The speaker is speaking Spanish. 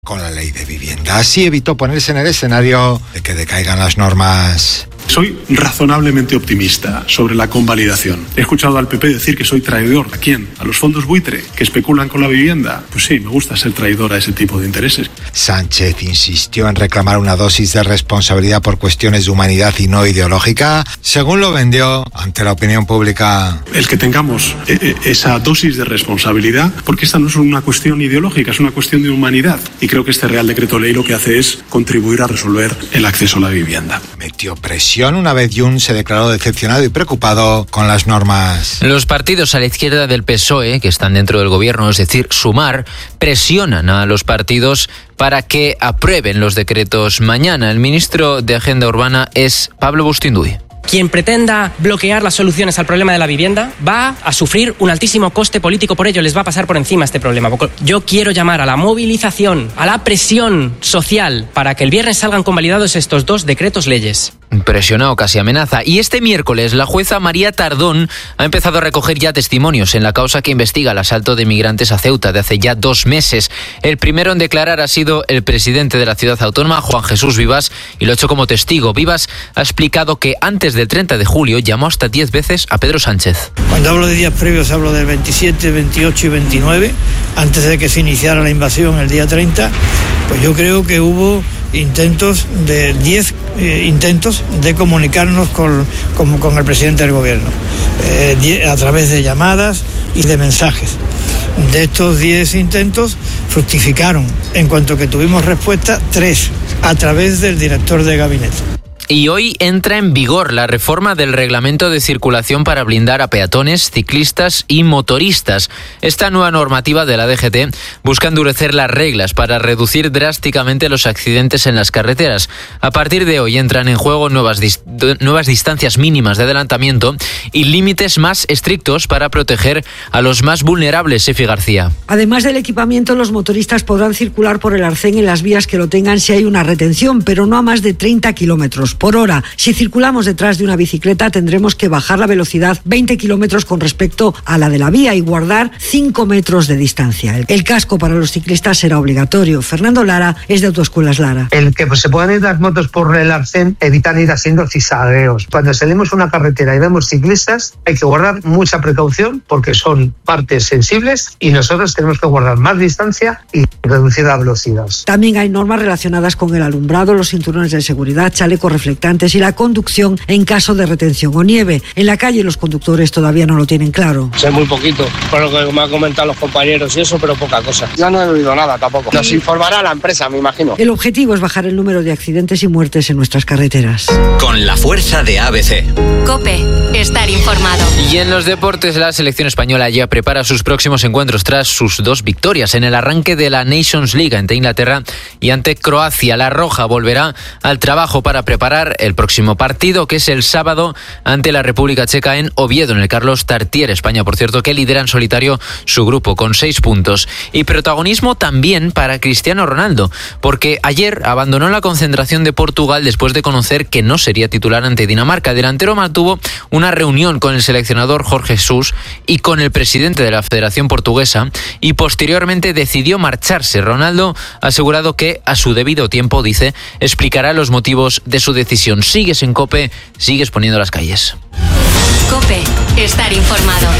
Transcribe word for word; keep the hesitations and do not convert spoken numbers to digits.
con la ley de vivienda. Así evitó ponerse en el escenario de que decaigan las normas. Soy razonablemente optimista sobre la convalidación. He escuchado al P P decir que soy traidor. ¿A quién? ¿A los fondos buitre que especulan con la vivienda? Pues sí, me gusta ser traidor a ese tipo de intereses. Sánchez insistió en reclamar una dosis de responsabilidad por cuestiones de humanidad y no ideológica, según lo vendió ante la opinión pública. El que tengamos eh, esa dosis de responsabilidad, porque esta no es una cuestión ideológica, es una cuestión de humanidad. Y creo que este Real Decreto Ley lo que hace es contribuir a resolver el acceso a la vivienda. Metió presión una vez Jun se declaró decepcionado y preocupado con las normas. Los partidos a la izquierda del P S O E, que están dentro del gobierno, es decir, Sumar, presionan a los partidos para que aprueben los decretos mañana. El ministro de Agenda Urbana es Pablo Bustinduy. Quien pretenda bloquear las soluciones al problema de la vivienda va a sufrir un altísimo coste político por ello, les va a pasar por encima este problema. Yo quiero llamar a la movilización, a la presión social para que el viernes salgan convalidados estos dos decretos leyes. Presiona o casi amenaza. Y este miércoles la jueza María Tardón ha empezado a recoger ya testimonios en la causa que investiga el asalto de migrantes a Ceuta de hace ya dos meses. El primero en declarar ha sido el presidente de la ciudad autónoma, Juan Jesús Vivas, y lo ha hecho como testigo. Vivas ha explicado que antes del treinta de julio llamó hasta diez veces a Pedro Sánchez. Cuando hablo de días previos hablo del veintisiete, veintiocho y veintinueve, antes de que se iniciara la invasión el día treinta, pues yo creo que hubo intentos de diez eh, intentos de comunicarnos con, con, con el presidente del gobierno, eh, die, a través de llamadas y de mensajes. De estos diez intentos fructificaron, en cuanto que tuvimos respuesta, tres, a través del director de gabinete. Y hoy entra en vigor la reforma del reglamento de circulación para blindar a peatones, ciclistas y motoristas. Esta nueva normativa de la D G T busca endurecer las reglas para reducir drásticamente los accidentes en las carreteras. A partir de hoy entran en juego nuevas, dis- nuevas distancias mínimas de adelantamiento y límites más estrictos para proteger a los más vulnerables, Efi García. Además del equipamiento, los motoristas podrán circular por el arcén en las vías que lo tengan si hay una retención, pero no a más de treinta kilómetros por hora. Si circulamos detrás de una bicicleta, tendremos que bajar la velocidad veinte kilómetros con respecto a la de la vía y guardar cinco metros de distancia. El, el casco para los ciclistas será obligatorio. Fernando Lara es de Autoescuelas Lara. El que pues, se puedan ir las motos por el arcén evitan ir haciendo zigzagueos. Cuando salimos a una carretera y vemos ciclistas, hay que guardar mucha precaución porque son partes sensibles y nosotros tenemos que guardar más distancia y reducir la velocidad. También hay normas relacionadas con el alumbrado, los cinturones de seguridad, chalecos reflectantes y la conducción en caso de retención o nieve. En la calle los conductores todavía no lo tienen claro. Sé muy poquito, por lo que me han comentado los compañeros y eso, pero poca cosa. Yo no he oído nada tampoco. Nos informará la empresa, me imagino. El objetivo es bajar el número de accidentes y muertes en nuestras carreteras. Con la fuerza de A B C. COPE, estar informado. Y en los deportes, la selección española ya prepara sus próximos encuentros tras sus dos victorias en el arranque de la Nations League ante Inglaterra y ante Croacia. La Roja volverá al trabajo para preparar el próximo partido, que es el sábado ante la República Checa en Oviedo, en el Carlos Tartiere. España, por cierto, que lidera en solitario su grupo con seis puntos. Y protagonismo también para Cristiano Ronaldo, porque ayer abandonó la concentración de Portugal después de conocer que no sería titular ante Dinamarca. El delantero mantuvo una reunión con el seleccionador Jorge Jesus y con el presidente de la Federación Portuguesa y posteriormente decidió marcharse. Ronaldo ha asegurado que a su debido tiempo, dice, explicará los motivos de su decisión. Sigues en COPE, sigues poniendo las calles. COPE, estar informado.